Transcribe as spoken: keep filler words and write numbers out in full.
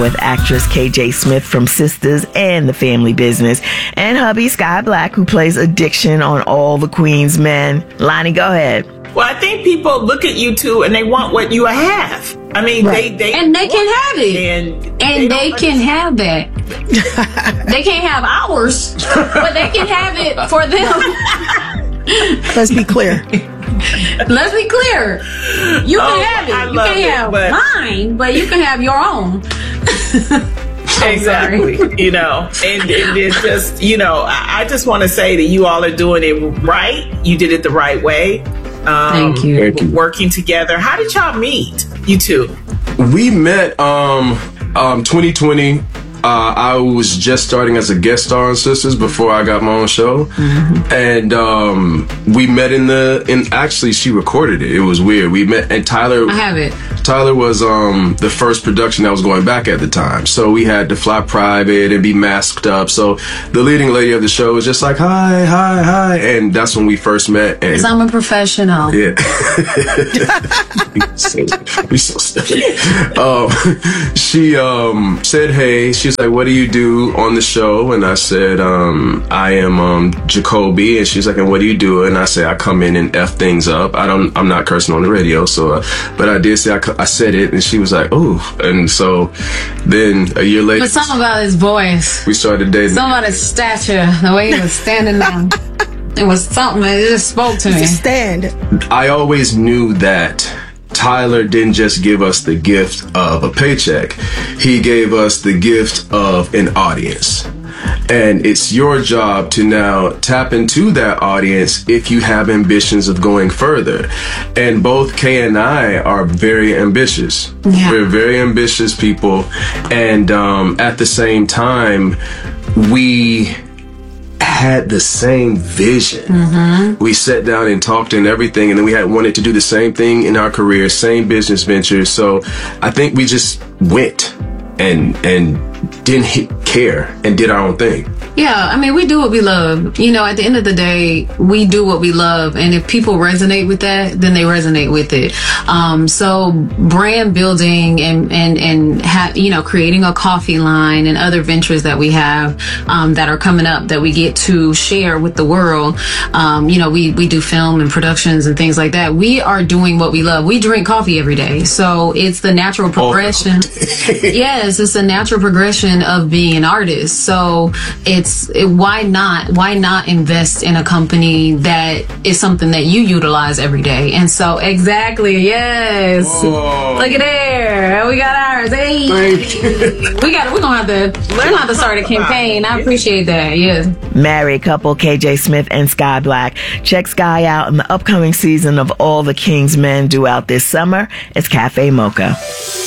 with actress K J Smith from Sisters and The Family Business, and hubby Sky Black, who plays Addiction on All the Queen's Men. Lonnie, go ahead. Well, I think people look at you two and they want what you have. I mean, right. they, they and they can have it, and, and they, they can have that. They can't have ours, but they can have it for them. Let's be clear. Let's be clear. You can oh, have it. I You love can it, have but... mine, but you can have your own. Exactly. You know, and, and it's just, you know, I, I just want to say that you all are doing it right. You did it the right way. Um, Thank you. Thank you. Working together. How did y'all meet, you two? We met um um twenty twenty. Uh, I was just starting as a guest star on Sisters before I got my own show, mm-hmm. and um, we met in the. In actually, she recorded it. It was weird. We met, and Tyler. I have it. Tyler was um the first production that was going back at the time, so we had to fly private and be masked up. So the leading lady of the show was just like, "Hi, hi, hi," and that's when we first met. And because I'm a professional. Yeah. We so stupid. Um, she um said, "Hey," she was like, "What do you do on the show?" And I said, um, "I am um Jacoby." And she's like, "And what do you do?" And I said, "I come in and F things up. I don't. I'm not cursing on the radio, so uh, but I did say I, I said it." And she was like, "Oh." And so then a year later, but something about his voice. We started dating. Something about his stature, the way he was standing there. It was something that just spoke to me. Stand. I always knew that Tyler didn't just give us the gift of a paycheck. He gave us the gift of an audience. And it's your job to now tap into that audience if you have ambitions of going further. And both Kay and I are very ambitious. Yeah. We're very ambitious people. And um, at the same time, we had the same vision. Mm-hmm. We sat down and talked and everything, and then we had wanted to do the same thing in our career, same business ventures. So I think we just went and and didn't hit care and did our own thing. Yeah, I mean, we do what we love. You know, at the end of the day, we do what we love. And if people resonate with that, then they resonate with it. Um, so brand building and, and, and ha- you know, creating a coffee line and other ventures that we have um, that are coming up that we get to share with the world. Um, you know, we, we do film and productions and things like that. We are doing what we love. We drink coffee every day. So it's the natural progression. Oh. Yes, it's a natural progression of being an artist. So it's it, why not why not invest in a company that is something that you utilize every day? And so exactly, yes. Whoa. Look at there, we got ours. Hey, we got we're gonna have to we're gonna have to start a campaign. I appreciate that. Yeah. Married couple K J Smith and Sky Black. Check Sky out in the upcoming season of All the King's Men due out this summer. It's Cafe Mocha.